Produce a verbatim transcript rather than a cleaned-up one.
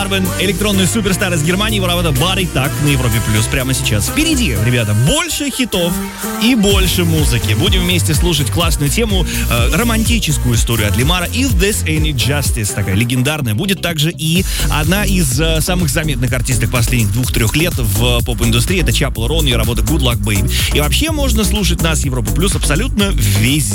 Электронный суперстар из Германии, его работа Body Так на Европе Плюс прямо сейчас. Впереди, ребята, больше хитов и больше музыки. Будем вместе слушать классную тему, э, романтическую историю от Лимара If This Ain't Justice, такая легендарная. Будет также и одна из э, самых заметных артисток последних двух-трех лет в поп-индустрии. Это Чапел Рон, ее работа Good Luck Babe. И вообще можно слушать нас Европа Плюс абсолютно везде.